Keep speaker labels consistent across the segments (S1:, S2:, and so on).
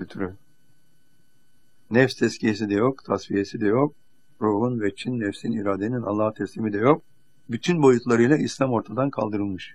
S1: ötürü. Nefs tezkiyesi de yok, tasfiyesi de yok. Ruhun ve Çin, nefsin, iradenin Allah'a teslimi de yok. Bütün boyutlarıyla İslam ortadan kaldırılmış.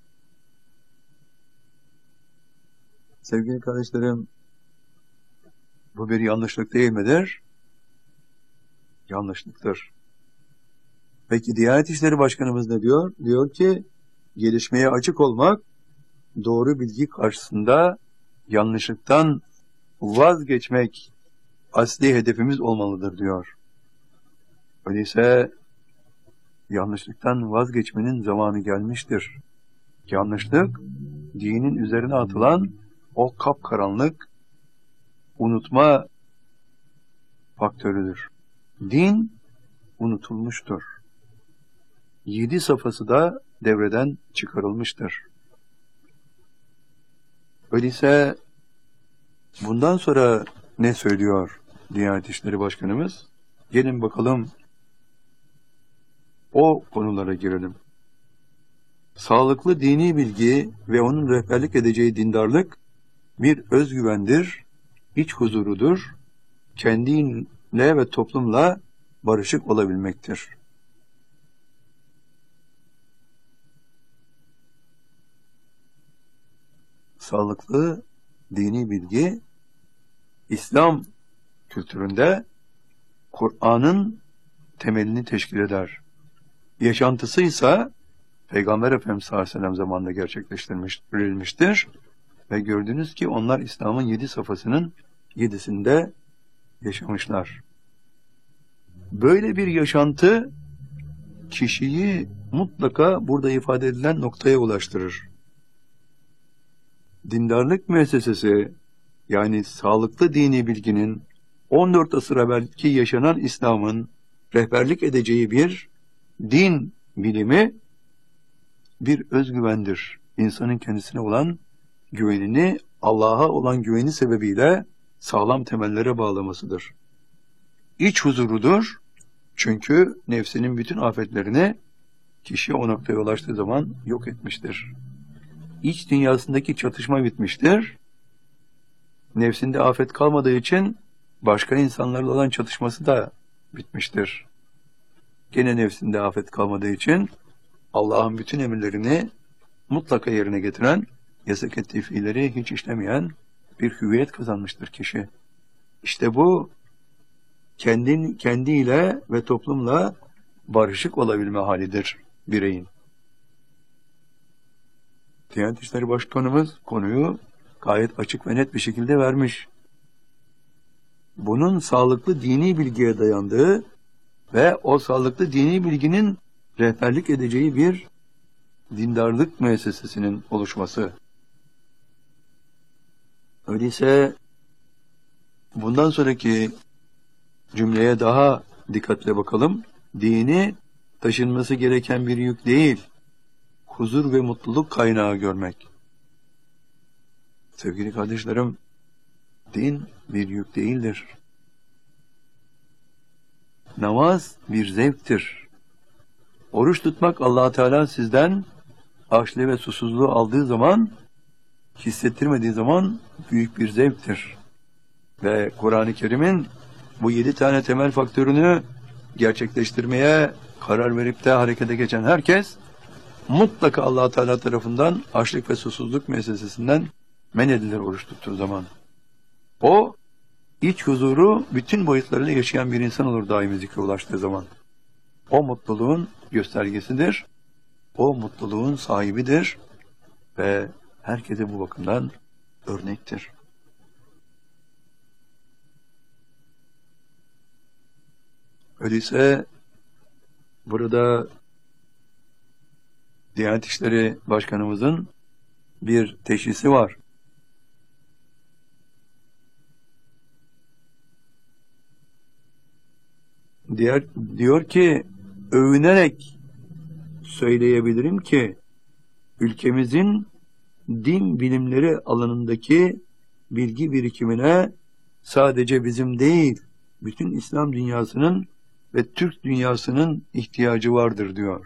S1: Sevgili kardeşlerim, bu bir yanlışlık değil midir? Yanlışlıktır. Peki Diyanet İşleri Başkanımız ne diyor? Diyor ki, gelişmeye açık olmak, doğru bilgi karşısında yanlışlıktan vazgeçmek asli hedefimiz olmalıdır diyor. Öyleyse yanlışlıktan vazgeçmenin zamanı gelmiştir. Yanlışlık, dinin üzerine atılan o kapkaranlık unutma faktörüdür. Din unutulmuştur. 7 safhası da devreden çıkarılmıştır. Öyleyse bundan sonra ne söylüyor Diyanet İşleri Başkanımız? Gelin bakalım o konulara girelim. Sağlıklı dini bilgi ve onun rehberlik edeceği dindarlık bir özgüvendir, iç huzurudur, kendiyle ve toplumla barışık olabilmektir. Sağlıklı dini bilgi, İslam kültüründe Kur'an'ın temelini teşkil eder. Yaşantısı ise Peygamber Efendimiz sallallahu aleyhi ve sellem zamanında gerçekleştirilmiştir. Ve gördünüz ki onlar İslam'ın 7 safhasının 7'sinde yaşamışlar. Böyle bir yaşantı kişiyi mutlaka burada ifade edilen noktaya ulaştırır. Dindarlık müessesesi, yani sağlıklı dini bilginin 14 asır evvelki yaşanan İslam'ın rehberlik edeceği bir din bilimi bir özgüvendir. İnsanın kendisine olan güvenini, Allah'a olan güveni sebebiyle sağlam temellere bağlamasıdır. İç huzurudur. Çünkü nefsinin bütün afetlerini kişi o noktaya ulaştığı zaman yok etmiştir. İç dünyasındaki çatışma bitmiştir. Nefsinde afet kalmadığı için başka insanlarla olan çatışması da bitmiştir. Gene nefsinde afet kalmadığı için Allah'ın bütün emirlerini mutlaka yerine getiren, yasak ettiği fiilleri hiç işlemeyen bir hüviyet kazanmıştır kişi. İşte bu kendiyle ve toplumla barışık olabilme halidir bireyin. Diyanet İşleri Başkanımız konuyu gayet açık ve net bir şekilde vermiş. Bunun sağlıklı dini bilgiye dayandığı ve o sağlıklı dini bilginin rehberlik edeceği bir dindarlık müessesesinin oluşması. Öyleyse bundan sonraki cümleye daha dikkatle bakalım. Dini taşınması gereken bir yük değil, huzur ve mutluluk kaynağı görmek. Sevgili kardeşlerim, din bir yük değildir. Namaz bir zevktir. Oruç tutmak Allah Teala sizden açlığı ve susuzluğu aldığı zaman, hissettirmediği zaman büyük bir zevktir. Ve Kur'an-ı Kerim'in bu 7 tane temel faktörünü gerçekleştirmeye karar verip de harekete geçen herkes mutlaka Allah Teala tarafından açlık ve susuzluk meselesinden men edilir oruç tuttuğu zaman. O iç huzuru bütün boyutlarıyla yaşayan bir insan olur daimi zikre ulaştığı zaman. O mutluluğun göstergesidir. O mutluluğun sahibidir ve herkese bu bakımdan örnektir. Öyleyse burada Diyanet İşleri Başkanımızın bir teşhisi var. Diyor ki, övünerek söyleyebilirim ki ülkemizin din bilimleri alanındaki bilgi birikimine sadece bizim değil, bütün İslam dünyasının ve Türk dünyasının ihtiyacı vardır diyor.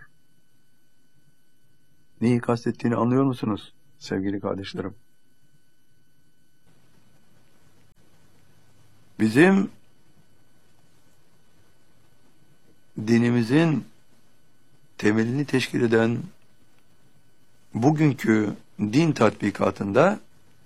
S1: Neyi kastettiğini anlıyor musunuz sevgili kardeşlerim? Bizim dinimizin temelini teşkil eden bugünkü din tatbikatında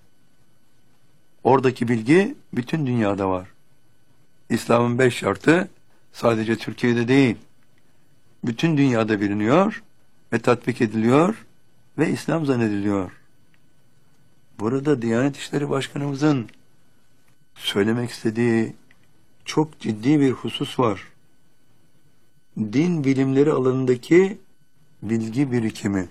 S1: oradaki bilgi bütün dünyada var. İslam'ın 5 şartı sadece Türkiye'de değil, bütün dünyada biliniyor ve tatbik ediliyor ve İslam zannediliyor. Burada Diyanet İşleri Başkanımızın söylemek istediği çok ciddi bir husus var. Din bilimleri alanındaki bilgi birikimi.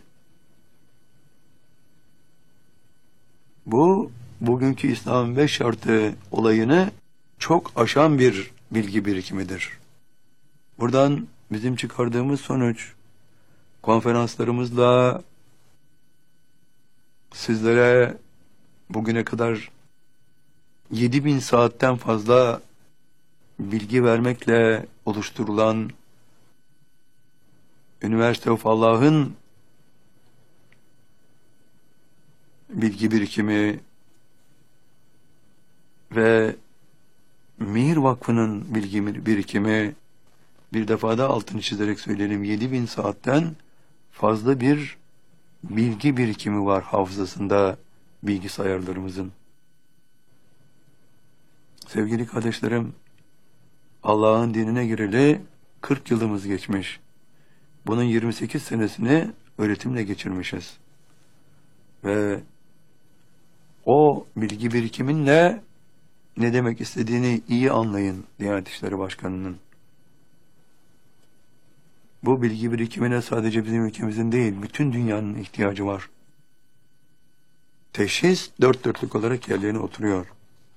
S1: Bu, bugünkü İslam'ın 5 şartı olayını çok aşan bir bilgi birikimidir. Buradan bizim çıkardığımız sonuç, konferanslarımızla sizlere bugüne kadar 7.000 saatten fazla bilgi vermekle oluşturulan Üniversite of Allah'ın bilgi birikimi ve Mihir Vakfı'nın bilgi birikimi, bir defa da altını çizerek söyleyelim, 7.000 saatten fazla bir bilgi birikimi var hafızasında bilgisayarlarımızın. Sevgili kardeşlerim, Allah'ın dinine gireli 40 yılımız geçmiş. Bunun 28 senesini öğretimle geçirmişiz. Ve o bilgi birikiminle ne demek istediğini iyi anlayın Diyanet İşleri Başkanı'nın. Bu bilgi birikimine sadece bizim ülkemizin değil, bütün dünyanın ihtiyacı var. Teşhis dört dörtlük olarak yerlerine oturuyor.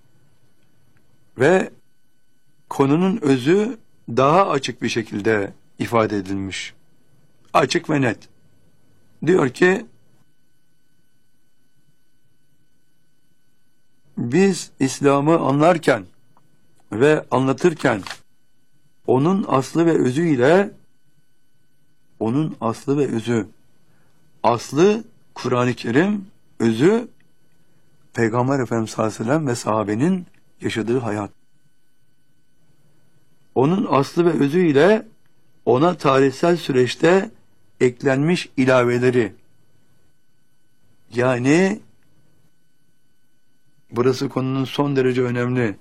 S1: Ve konunun özü daha açık bir şekilde ifade edilmiş. Açık ve net. Diyor ki, biz İslam'ı anlarken ve anlatırken onun aslı ve özü, aslı Kur'an-ı Kerim, özü Peygamber Efendimiz sallallahu aleyhi ve sellem ve sahabenin yaşadığı hayat. Onun aslı ve özüyle ona tarihsel süreçte eklenmiş ilaveleri, yani burası konunun son derece önemli.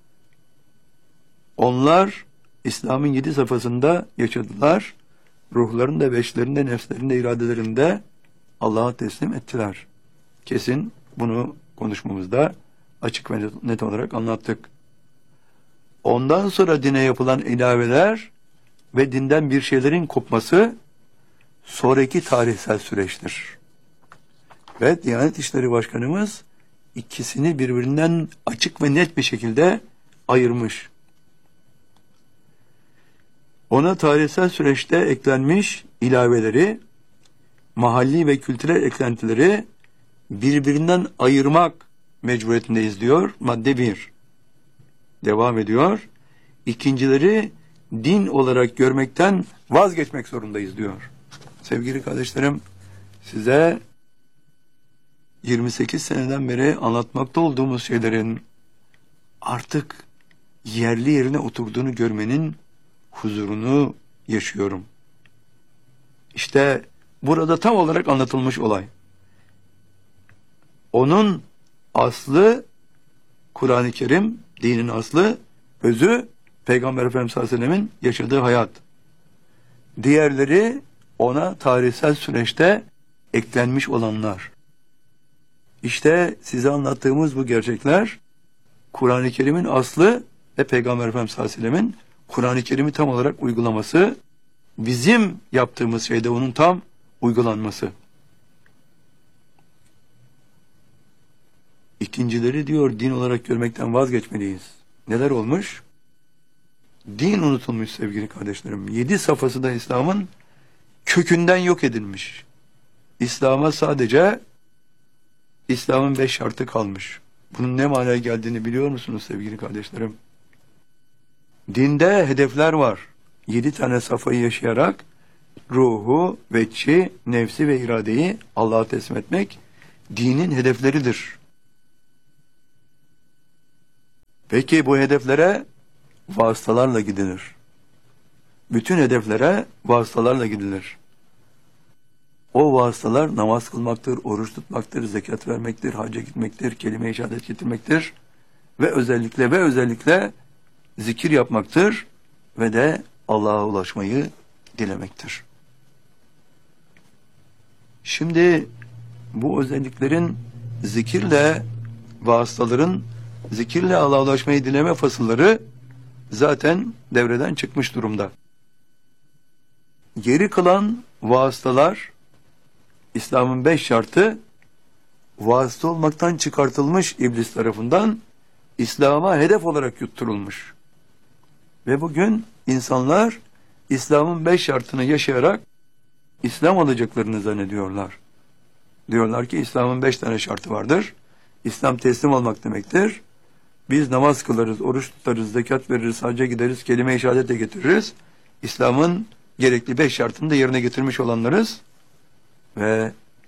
S1: Onlar İslam'ın 7 safhasında yaşadılar. Ruhlarını da, beşlerini de, nefslerini de, iradelerinde de Allah'a teslim ettiler. Kesin bunu konuşmamızda açık ve net olarak anlattık. Ondan sonra dine yapılan ilaveler ve dinden bir şeylerin kopması sonraki tarihsel süreçtir. Ve Diyanet İşleri Başkanımız ikisini birbirinden açık ve net bir şekilde ayırmış. Ona tarihsel süreçte eklenmiş ilaveleri, mahalli ve kültürel eklentileri birbirinden ayırmak mecburiyetindeyiz diyor. Madde 1. Devam ediyor. İkincileri din olarak görmekten vazgeçmek zorundayız diyor. Sevgili kardeşlerim, size 28 seneden beri anlatmakta olduğumuz şeylerin artık yerli yerine oturduğunu görmenin huzurunu yaşıyorum. İşte burada tam olarak anlatılmış olay. Onun aslı Kur'an-ı Kerim, dinin aslı, özü Peygamber Efendimiz sallallahu aleyhi ve sellem'in yaşadığı hayat. Diğerleri ona tarihsel süreçte eklenmiş olanlar. İşte size anlattığımız bu gerçekler Kur'an-ı Kerim'in aslı ve Peygamber Efendimiz sallallahu aleyhi ve sellem'in Kur'an-ı Kerim'i tam olarak uygulaması, bizim yaptığımız şeyde onun tam uygulanması. İkincileri diyor din olarak görmekten vazgeçmeliyiz. Neler olmuş? Din unutulmuş sevgili kardeşlerim. 7 safhası da İslam'ın kökünden yok edilmiş. İslam'a sadece İslam'ın 5 şartı kalmış. Bunun ne manaya geldiğini biliyor musunuz sevgili kardeşlerim? Dinde hedefler var. 7 tane safhayı yaşayarak ruhu, veçi, nefsi ve iradeyi Allah'a teslim etmek dinin hedefleridir. Peki bu hedeflere vasıtalarla gidilir. Bütün hedeflere vasıtalarla gidilir. O vasıtalar namaz kılmaktır, oruç tutmaktır, zekat vermektir, hacca gitmektir, kelime-i şehadet getirmektir ve özellikle zikir yapmaktır ve de Allah'a ulaşmayı dilemektir. Şimdi bu özelliklerin vasıtaların zikirle Allah'a ulaşmayı dileme fasılları zaten devreden çıkmış durumda. Geri kalan vasıtalar, İslam'ın 5 şartı, vasıta olmaktan çıkartılmış iblis tarafından İslam'a hedef olarak yutturulmuş. Ve bugün insanlar İslam'ın 5 şartını yaşayarak İslam alacaklarını zannediyorlar. Diyorlar ki İslam'ın 5 tane şartı vardır. İslam teslim olmak demektir. Biz namaz kılarız, oruç tutarız, zekat veririz, hacca gideriz, kelime-i şehadete getiririz. İslam'ın gerekli 5 şartını da yerine getirmiş olanlarız. Ve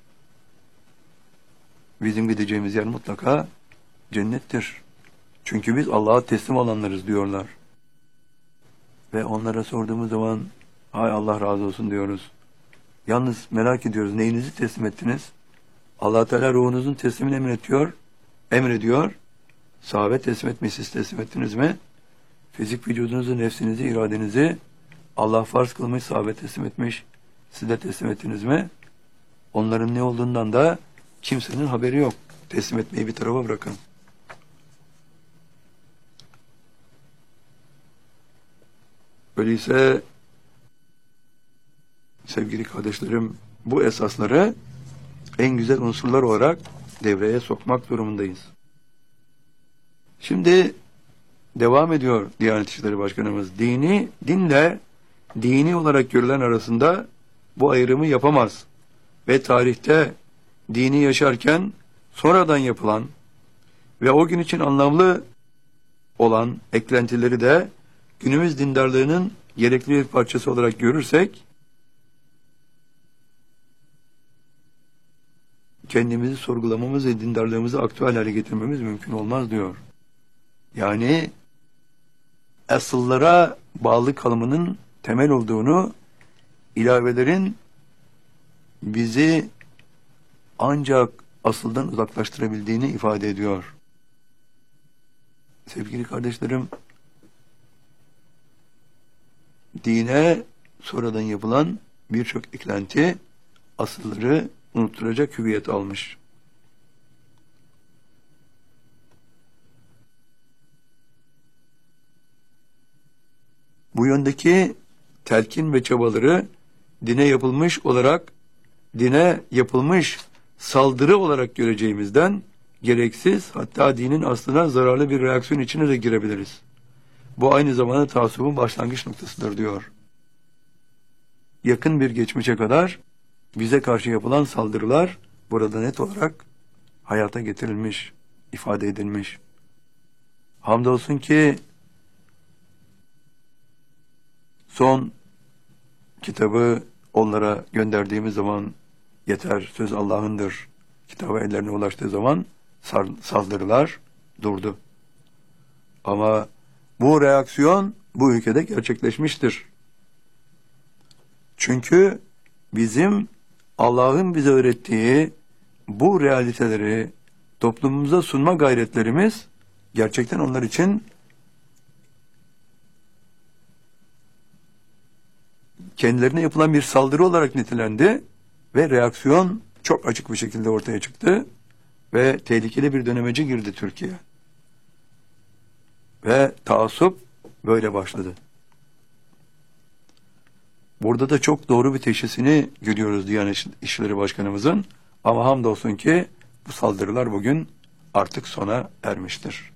S1: bizim gideceğimiz yer mutlaka cennettir. Çünkü biz Allah'a teslim olanlarız diyorlar. Ve onlara sorduğumuz zaman hay Allah razı olsun diyoruz. Yalnız merak ediyoruz, neyinizi teslim ettiniz? Allah Teala ruhunuzun teslimini emrediyor. Sahabe teslim etmeyi siz teslim ettiniz mi? Fizik vücudunuzu, nefsinizi, iradenizi Allah farz kılmış, sahabe teslim etmiş. Siz de teslim ettiniz mi? Onların ne olduğundan da kimsenin haberi yok. Teslim etmeyi bir tarafa bırakın. Öyleyse sevgili kardeşlerim, bu esasları en güzel unsurlar olarak devreye sokmak durumundayız. Şimdi devam ediyor Diyanet İşleri Başkanımız. Dinle dini olarak görülen arasında bu ayrımı yapamaz. Ve tarihte dini yaşarken sonradan yapılan ve o gün için anlamlı olan eklentileri de günümüz dindarlığının gerekli bir parçası olarak görürsek kendimizi sorgulamamız ve dindarlığımızı aktüel hale getirmemiz mümkün olmaz diyor. Yani asıllara bağlı kalmanın temel olduğunu, ilavelerin bizi ancak asıldan uzaklaştırabildiğini ifade ediyor. Sevgili kardeşlerim, dine sonradan yapılan birçok eklenti asılları unutturacak hüviyet almış. Bu yöndeki telkin ve çabaları dine yapılmış saldırı olarak göreceğimizden gereksiz, hatta dinin aslına zararlı bir reaksiyon içine de girebiliriz. Bu aynı zamanda taassubun başlangıç noktasıdır diyor. Yakın bir geçmişe kadar bize karşı yapılan saldırılar burada net olarak hayata getirilmiş, ifade edilmiş. Hamdolsun ki son kitabı onlara gönderdiğimiz zaman yeter, söz Allah'ındır kitabı ellerine ulaştığı zaman saldırılar durdu. Ama bu reaksiyon bu ülkede gerçekleşmiştir. Çünkü bizim Allah'ın bize öğrettiği bu realiteleri toplumumuza sunma gayretlerimiz gerçekten onlar için kendilerine yapılan bir saldırı olarak nitelendi ve reaksiyon çok açık bir şekilde ortaya çıktı ve tehlikeli bir dönemece girdi Türkiye. Ve taassup böyle başladı. Burada da çok doğru bir teşhisini görüyoruz Diyanet İşleri Başkanımızın, ama hamdolsun ki bu saldırılar bugün artık sona ermiştir.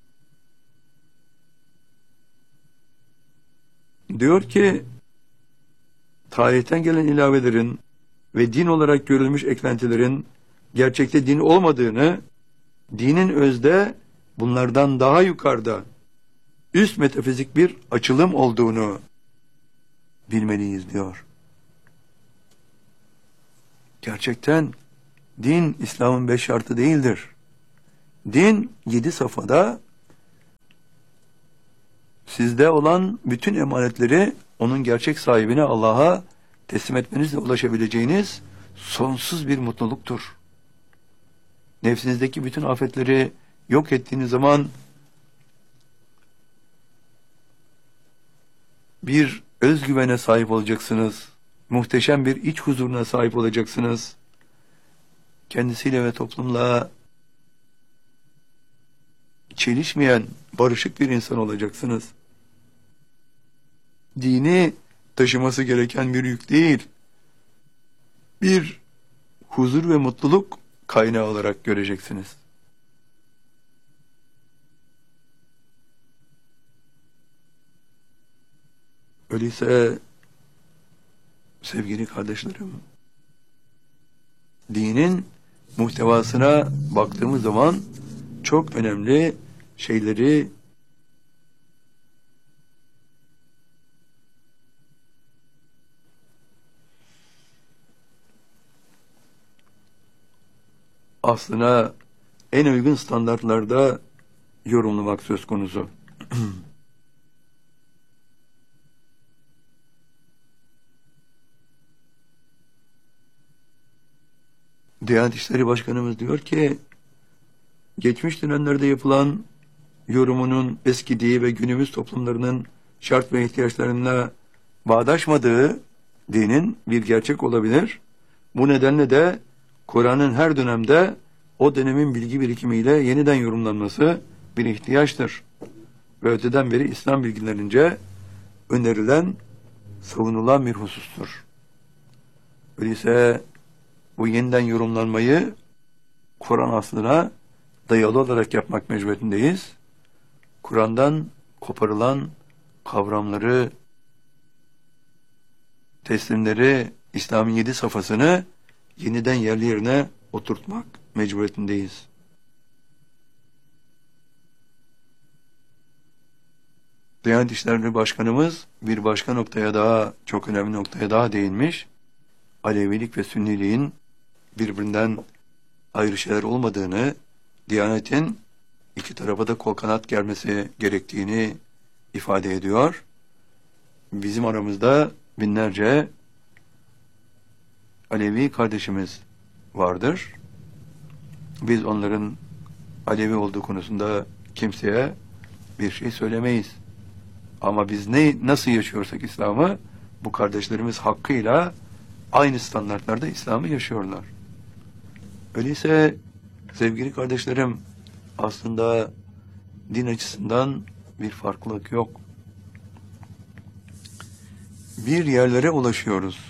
S1: Diyor ki, tarihten gelen ilavelerin ve din olarak görülmüş eklentilerin gerçekte din olmadığını, dinin özde bunlardan daha yukarıda, üst metafizik bir açılım olduğunu bilmeliyiz diyor. Gerçekten din İslam'ın 5 şartı değildir. Din 7 safhada sizde olan bütün emanetleri onun gerçek sahibine, Allah'a teslim etmenizle ulaşabileceğiniz sonsuz bir mutluluktur. Nefsinizdeki bütün afetleri yok ettiğiniz zaman bir özgüvene sahip olacaksınız. Muhteşem bir iç huzuruna sahip olacaksınız. Kendisiyle ve toplumla çelişmeyen, barışık bir insan olacaksınız. Dini taşıması gereken bir yük değil, bir huzur ve mutluluk kaynağı olarak göreceksiniz. Öyleyse sevgili kardeşlerim, dinin muhtevasına baktığımız zaman çok önemli şeyleri aslına en uygun standartlarda yorumlamak söz konusu. Diyanet İşleri Başkanımız diyor ki, geçmiş dönemlerde yapılan yorumunun eskidiği ve günümüz toplumlarının şart ve ihtiyaçlarına bağdaşmadığı dinin bir gerçek olabilir. Bu nedenle de Kur'an'ın her dönemde o dönemin bilgi birikimiyle yeniden yorumlanması bir ihtiyaçtır. Ve öteden beri İslam bilgilerince önerilen, savunulan bir husustur. Öyleyse bu yeniden yorumlanmayı Kur'an aslına dayalı olarak yapmak mecburiyetindeyiz. Kur'an'dan koparılan kavramları, teslimleri, İslam'ın 7 safhasını yeniden yerli yerine oturtmak mecburiyetindeyiz. Diyanet İşleri Başkanımız bir başka noktaya daha, çok önemli noktaya daha değinmiş. Alevilik ve Sünniliğin birbirinden ayrı şeyler olmadığını, Diyanet'in iki tarafa da kol kanat germesi gerektiğini ifade ediyor. Bizim aramızda binlerce Alevi kardeşimiz vardır. Biz onların Alevi olduğu konusunda kimseye bir şey söylemeyiz. Ama biz nasıl yaşıyorsak İslam'ı, bu kardeşlerimiz hakkıyla aynı standartlarda İslam'ı yaşıyorlar. Öyleyse sevgili kardeşlerim, aslında din açısından bir farklılık yok. Bir yerlere ulaşıyoruz.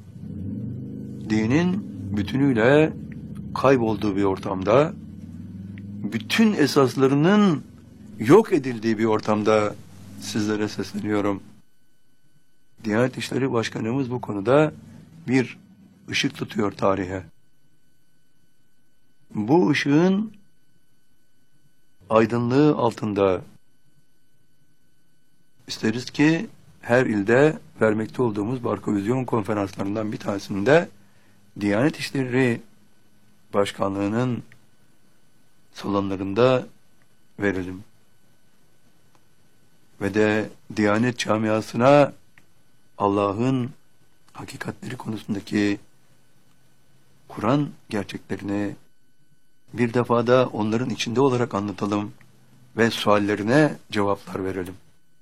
S1: Dinin bütünüyle kaybolduğu bir ortamda, bütün esaslarının yok edildiği bir ortamda sizlere sesleniyorum. Diyanet İşleri Başkanımız bu konuda bir ışık tutuyor tarihe. Bu ışığın aydınlığı altında isteriz ki her ilde vermekte olduğumuz Barkovizyon konferanslarından bir tanesinde Diyanet İşleri Başkanlığı'nın salonlarında verelim. Ve de Diyanet camiasına Allah'ın hakikatleri konusundaki Kur'an gerçeklerini bir defada onların içinde olarak anlatalım ve suallerine cevaplar verelim.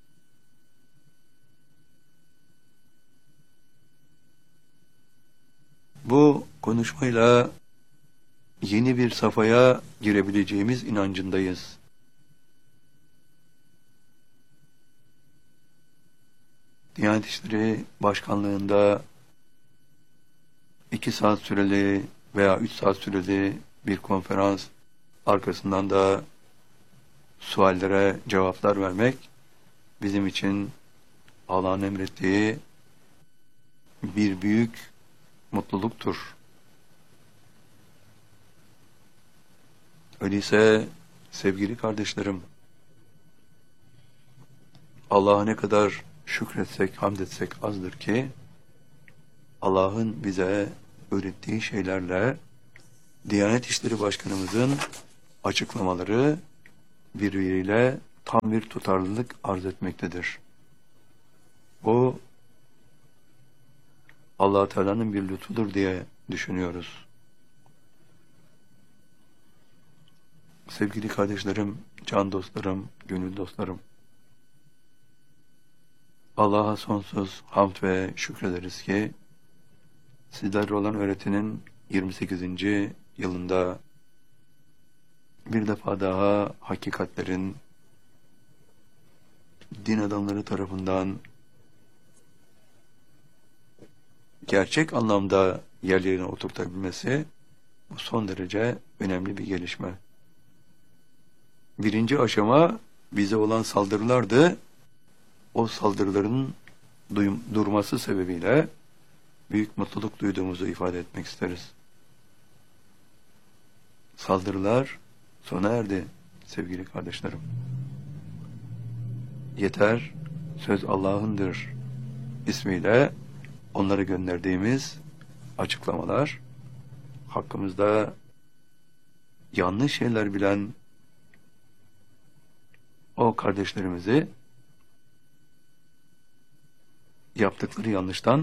S1: Bu konuşmayla yeni bir safhaya girebileceğimiz inancındayız. Diyanet İşleri Başkanlığı'nda 2 saat süreli veya 3 saat süreli bir konferans, arkasından da suallere cevaplar vermek bizim için Allah'ın emrettiği bir büyük mutluluktur. Öyleyse sevgili kardeşlerim, Allah'a ne kadar şükretsek, hamd etsek azdır ki, Allah'ın bize öğrettiği şeylerle Diyanet İşleri Başkanımızın açıklamaları birbiriyle tam bir tutarlılık arz etmektedir. Bu Allah Teala'nın bir lütfudur diye düşünüyoruz. Sevgili kardeşlerim, can dostlarım, gönül dostlarım, Allah'a sonsuz hamd ve şükrederiz ki sizlerle olan öğretinin 28. yılında bir defa daha hakikatlerin din adamları tarafından gerçek anlamda yerlerine oturtabilmesi bu son derece önemli bir gelişme. Birinci aşama bize olan saldırılardı. O saldırıların durması sebebiyle büyük mutluluk duyduğumuzu ifade etmek isteriz. Saldırılar sona erdi sevgili kardeşlerim. Yeter, söz Allah'ındır ismiyle onlara gönderdiğimiz açıklamalar hakkımızda yanlış şeyler bilen o kardeşlerimizi yaptıkları yanlıştan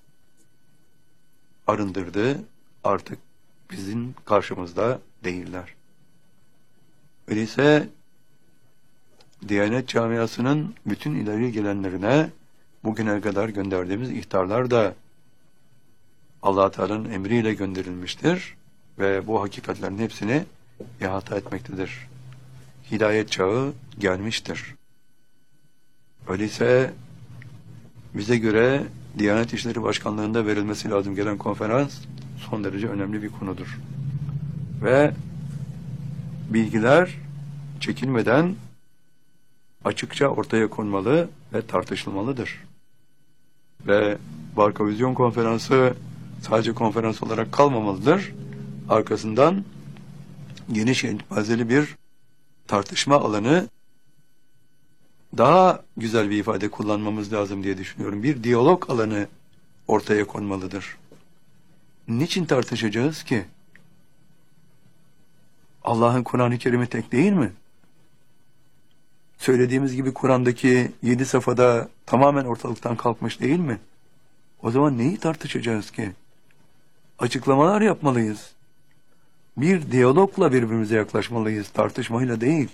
S1: arındırdı. Artık bizim karşımızda değiller. Öyleyse Diyanet camiasının bütün ileri gelenlerine bugüne kadar gönderdiğimiz ihtarlar da Allah Teala'nın emriyle gönderilmiştir ve bu hakikatlerin hepsini ihata etmektedir. Hidayet çağı gelmiştir. Öyleyse bize göre Diyanet İşleri Başkanlığı'nda verilmesi lazım gelen konferans son derece önemli bir konudur. Ve bilgiler çekinmeden açıkça ortaya konmalı ve tartışılmalıdır. Ve Barkavizyon Konferansı sadece konferans olarak kalmamalıdır. Arkasından geniş yelpazeli bir tartışma alanı, daha güzel bir ifade kullanmamız lazım diye düşünüyorum. Bir diyalog alanı ortaya konmalıdır. Niçin tartışacağız ki? Allah'ın Kur'an-ı Kerim'i tek değil mi? Söylediğimiz gibi Kur'an'daki 7 safhada tamamen ortalıktan kalkmış değil mi? O zaman neyi tartışacağız ki? Açıklamalar yapmalıyız. Bir diyalogla birbirimize yaklaşmalıyız, tartışmayla değil.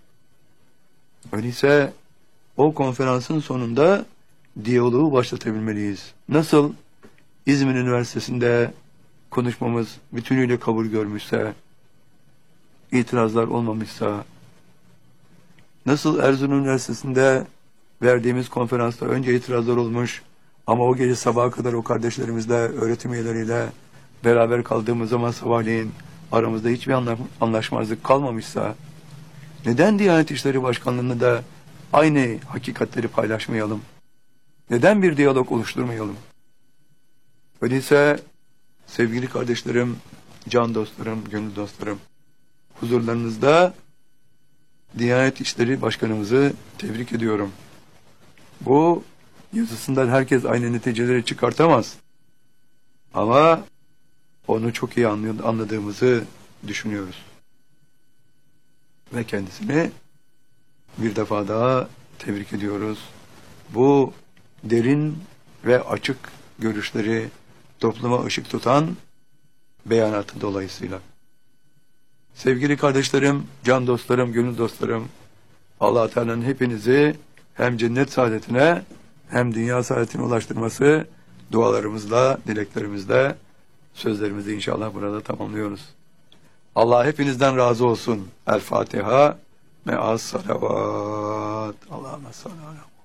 S1: Öyleyse o konferansın sonunda diyaloğu başlatabilmeliyiz. Nasıl İzmir Üniversitesi'nde konuşmamız bütünüyle kabul görmüşse, itirazlar olmamışsa, nasıl Erzurum Üniversitesi'nde verdiğimiz konferansta önce itirazlar olmuş ama o gece sabaha kadar o kardeşlerimizle, öğretim üyeleriyle beraber kaldığımız zaman sabahleyin aramızda hiçbir anlaşmazlık kalmamışsa, neden Diyanet İşleri Başkanlığı'nda da aynı hakikatleri paylaşmayalım? Neden bir diyalog oluşturmayalım? Öyleyse sevgili kardeşlerim, can dostlarım, gönül dostlarım, huzurlarınızda Diyanet İşleri Başkanımızı tebrik ediyorum. Bu yazısından herkes aynı neticeleri çıkartamaz. Ama onu çok iyi anladığımızı düşünüyoruz. Ve kendisini bir defa daha tebrik ediyoruz. Bu derin ve açık görüşleri topluma ışık tutan beyanatı dolayısıyla. Sevgili kardeşlerim, can dostlarım, gönül dostlarım, Allah Teala'nın hepinizi hem cennet saadetine hem dünya saadetine ulaştırması dualarımızla, dileklerimizle, sözlerimizi inşallah burada tamamlıyoruz. Allah hepinizden razı olsun. El Fatiha me'as salavat. Allahümme salli ala